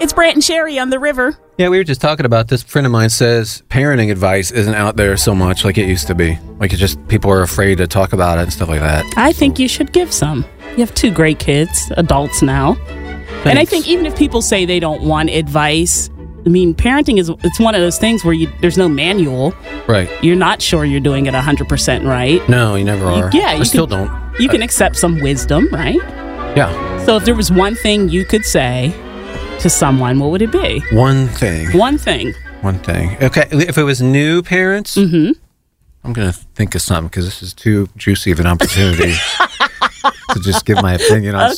It's Brant and Sherry on the river. Yeah, we were just talking about this. A friend of mine says parenting advice isn't out there so much like it used to be. Like, it's just people are afraid to talk about it and stuff like that. I think you should give some. You have 2 great kids, adults now. Thanks. And I think even if people say they don't want advice, I mean, parenting it's one of those things where there's no manual. Right. You're not sure you're doing it 100% right. No, you never are. I still don't. You can accept some wisdom, right? Yeah. So if there was one thing you could say to someone, what would it be? One thing. Okay, if it was new parents, I'm going to think of something because this is too juicy of an opportunity to just give my opinion on